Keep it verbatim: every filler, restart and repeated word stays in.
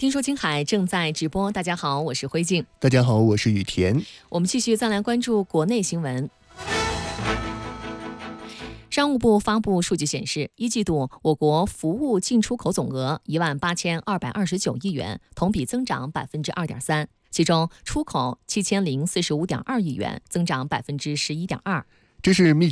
听说青海正在直播，大家好，我是辉静。 大家好，我是雨田。 我们继续再来关注国内新闻。商务部发布数据显示，一季度我国服务进出口总额一万八千二百二十九亿元，同比增长百分之二点三，其中出口七千零四十五点二亿元，增长百分之十一点二。 这是密